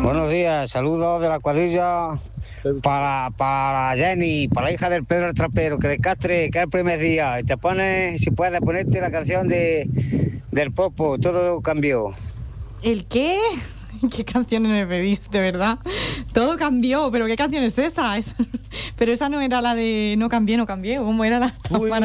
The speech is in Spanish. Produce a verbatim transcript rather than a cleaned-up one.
Buenos días, saludos de la cuadrilla para, para Jenny, para la hija del Pedro el Trapero, que de Castre, que es el primer día. Y te pones, si puedes, ponerte la canción de del Popo, todo cambió. ¿El qué? ¿Qué canciones me pedís, de verdad? Todo cambió, pero ¿qué canción es esa? Es... Pero esa no era la de No cambié, no cambié, ¿cómo era la?